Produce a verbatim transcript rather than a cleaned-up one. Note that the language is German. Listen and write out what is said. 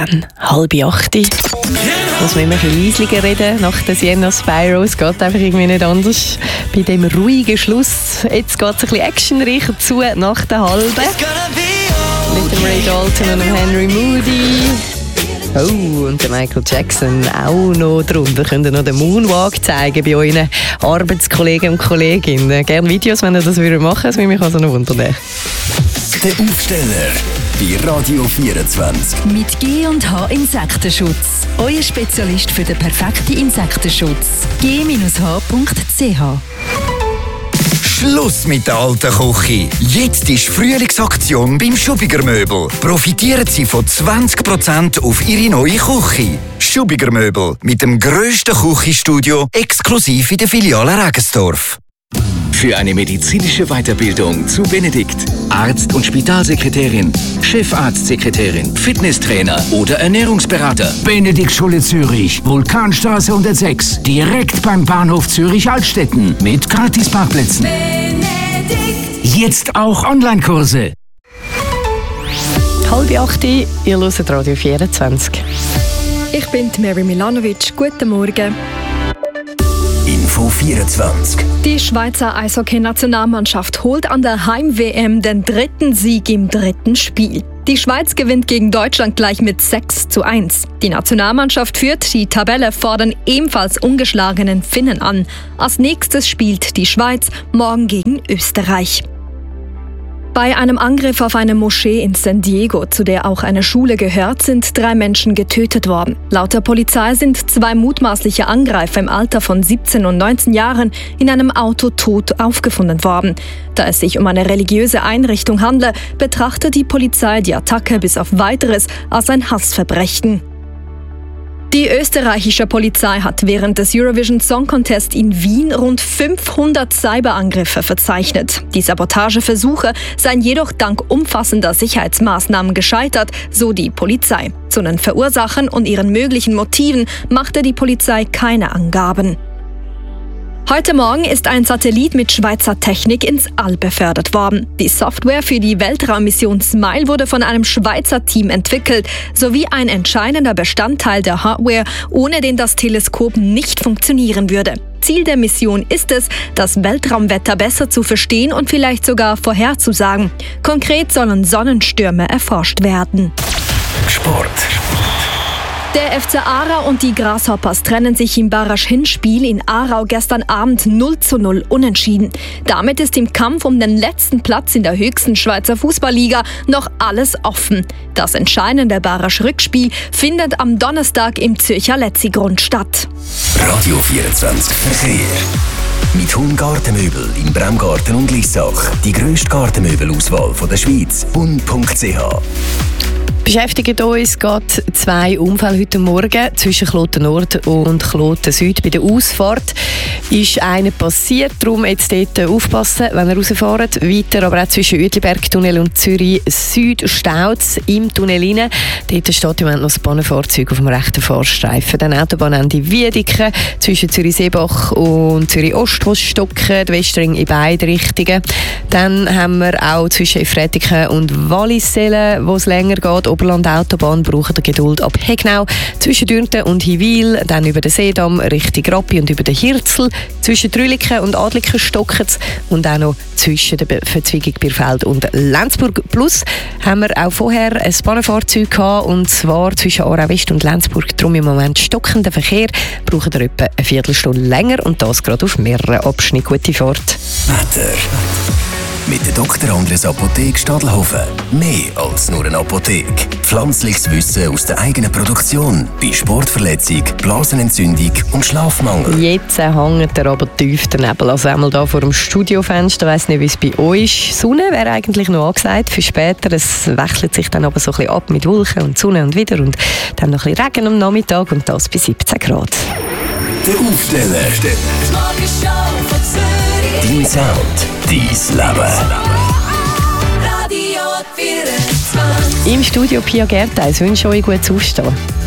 dann halb acht. Muss man immer ein bisschen leislicher reden. Nach der Sienna Spyros geht einfach irgendwie nicht anders. Bei dem ruhigen Schluss. Jetzt geht es ein bisschen actionreicher zu nach der halben. Mit dem Ray Dalton und dem Henry Moody. Oh, und der Michael Jackson auch noch drunter. Könnt ihr noch den Moonwalk zeigen bei euren Arbeitskollegen und Kolleginnen? Gerne Videos, wenn ihr das machen würdet. Das würde mich also noch wundern. Der Aufsteller bei Radio vierundzwanzig. Mit G und H Insektenschutz. Euer Spezialist für den perfekten Insektenschutz. G H punkt C H. Schluss mit der alten Küche. Jetzt ist Frühlingsaktion beim Schubiger Möbel. Profitieren Sie von zwanzig Prozent auf Ihre neue Küche. Schubiger Möbel mit dem grössten Küchenstudio exklusiv in der Filiale Regensdorf. Für eine medizinische Weiterbildung zu Benedikt. Arzt- und Spitalsekretärin, Chefarztsekretärin, Fitnesstrainer oder Ernährungsberater. Benedikt Schule Zürich, Vulkanstraße hundertsechs, direkt beim Bahnhof Zürich-Altstetten mit Gratisparkplätzen. Benedikt. Jetzt auch Online-Kurse. Halb acht, ihr hört Radio vierundzwanzig. Ich bin Mary Milanovic. Guten Morgen. Info vierundzwanzig. Die Schweizer Eishockey-Nationalmannschaft holt an der Heim-W M den dritten Sieg im dritten Spiel. Die Schweiz gewinnt gegen Deutschland gleich mit sechs zu eins. Die Nationalmannschaft führt die Tabelle vor den ebenfalls ungeschlagenen Finnen an. Als nächstes spielt die Schweiz morgen gegen Österreich. Bei einem Angriff auf eine Moschee in San Diego, zu der auch eine Schule gehört, sind drei Menschen getötet worden. Laut der Polizei sind zwei mutmaßliche Angreifer im Alter von siebzehn und neunzehn Jahren in einem Auto tot aufgefunden worden. Da es sich um eine religiöse Einrichtung handle, betrachtet die Polizei die Attacke bis auf Weiteres als ein Hassverbrechen. Die österreichische Polizei hat während des Eurovision Song Contest in Wien rund fünfhundert Cyberangriffe verzeichnet. Die Sabotageversuche seien jedoch dank umfassender Sicherheitsmaßnahmen gescheitert, so die Polizei. Zu den Verursachern und ihren möglichen Motiven machte die Polizei keine Angaben. Heute Morgen ist ein Satellit mit Schweizer Technik ins All befördert worden. Die Software für die Weltraummission SMILE wurde von einem Schweizer Team entwickelt, sowie ein entscheidender Bestandteil der Hardware, ohne den das Teleskop nicht funktionieren würde. Ziel der Mission ist es, das Weltraumwetter besser zu verstehen und vielleicht sogar vorherzusagen. Konkret sollen Sonnenstürme erforscht werden. Sport. Der F C Aarau und die Grasshoppers trennen sich im Barrage-Hinspiel in Aarau gestern Abend null zu null unentschieden. Damit ist im Kampf um den letzten Platz in der höchsten Schweizer Fußballliga noch alles offen. Das entscheidende Barrage-Rückspiel findet am Donnerstag im Zürcher Letzigrund statt. Radio vierundzwanzig Verkehr. Mit Hund Gartenmöbel in Bremgarten und Lissach. Die grösste Gartenmöbelauswahl der Schweiz. hund punkt c h. Beschäftigen uns gerade zwei Unfälle heute Morgen zwischen Kloten Nord und Kloten Süd. Bei der Ausfahrt ist einer passiert, darum jetzt dort aufpassen, wenn ihr rausfahrt. Weiter aber auch zwischen Uetliberg-Tunnel und Zürich Süd staut es im Tunnel rein. Dort steht im Moment noch das Bahnenfahrzeug auf dem rechten Fahrstreifen. Dann Autobahnende Wiedeke zwischen Zürich-Seebach und Zürich-Ost, wo es stocken, der Westring in beide Richtungen. Dann haben wir auch zwischen Efretiken und Wallisellen, wo es länger geht. Oberland-Autobahn brauchen Geduld ab Hegnau, zwischen Dürnten und Hiwil, dann über den Seedamm Richtung Rappi und über den Hirzel, zwischen Trüliken und Adliken stocken und auch noch zwischen der Verzweigung Bierfeld und Lenzburg. Plus haben wir auch vorher ein Bahnenfahrzeug gehabt, und zwar zwischen Aarau West und Lenzburg. Darum im Moment stockender Verkehr, brauchen wir etwa eine Viertelstunde länger und das gerade auf mehreren Abschnitten. Gute Fahrt. Wetter. Mit der Doktor Andres Apotheke Stadelhofen. Mehr als nur eine Apotheke. Pflanzliches Wissen aus der eigenen Produktion. Bei Sportverletzung, Blasenentzündung und Schlafmangel. Jetzt hängt er aber tief der Nebel. Also einmal hier vor dem Studiofenster. Ich weiss nicht, wie es bei euch ist. Sonne wäre eigentlich noch angesagt für später. Es wechselt sich dann aber so ein bisschen ab mit Wolken und Sonne und wieder. Und dann noch ein bisschen Regen am Nachmittag und das bei siebzehn Grad. Der Aufsteller. Dein Sound, dein Leben. Im Studio Pia Gertheis wünsche euch gutes Aufstehen.